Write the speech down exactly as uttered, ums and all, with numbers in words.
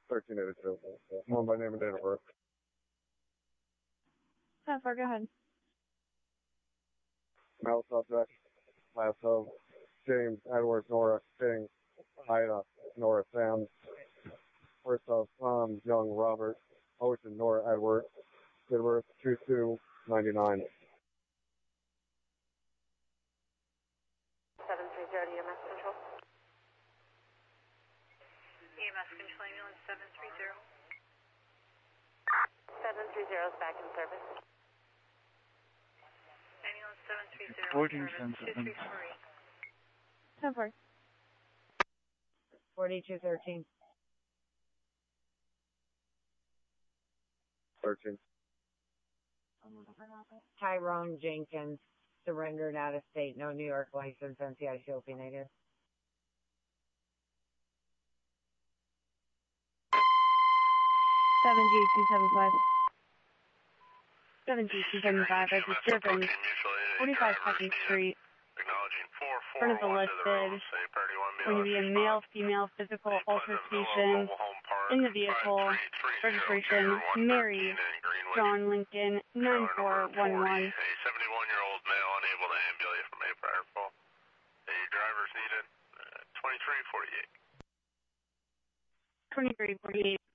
thirteen eighty-two. One by name and date of birth. How far? Go ahead. Male subject. Last of James Edward Nora King. Ida Nora Sam. First of Tom Young Robert. Ocean Nora Edward. Date of birth two two ninety-nine. seven three zero E M S Control. E M S Control Ambulance seven three zero. seven three zero is back in service. Ambulance seven three zero. Reporting service center. two three four eight. How far? forty-two thirteen. thirteen. Tyrone Jenkins, surrendered out of state, no New York license, N C I C O P native. seven G two seven five. seven G two seven five, as is driven forty-five Second Street. Front of the listed. Going to be a male, female physical altercation in the vehicle. Registration, Mary John Lincoln, nine four one one. A seventy-one-year-old male unable to ambulate from a prior fall. A driver's needed, uh, twenty-three forty-eight. twenty-three forty-eight.